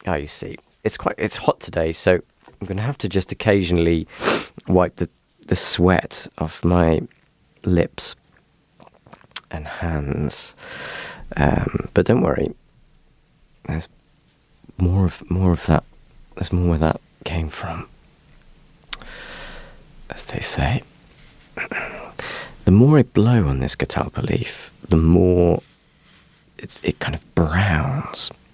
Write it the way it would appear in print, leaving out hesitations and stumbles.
you see, it's hot today, so I'm going to have to just occasionally wipe the sweat off my lips and hands. But don't worry, there's more of that. There's more where that came from, as they say. The more I blow on this catalpa leaf, the more it kind of browns.